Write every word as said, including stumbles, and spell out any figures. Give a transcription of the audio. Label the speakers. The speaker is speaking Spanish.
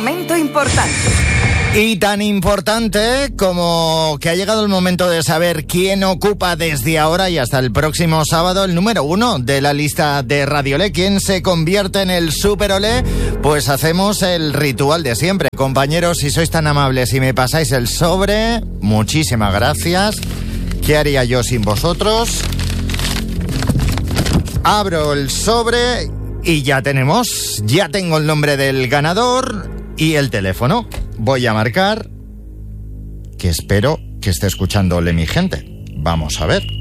Speaker 1: Momento importante.
Speaker 2: Y tan importante como que ha llegado el momento de saber quién ocupa desde ahora y hasta el próximo sábado el número uno de la lista de Radio Olé. ¿Quién se convierte en el Super Olé? Pues hacemos el ritual de siempre. Compañeros, si sois tan amables y me pasáis el sobre, muchísimas gracias. ¿Qué haría yo sin vosotros? Abro el sobre y ya tenemos, ya tengo el nombre del ganador y el teléfono. Voy a marcar, que espero que esté escuchándole mi gente. Vamos a ver.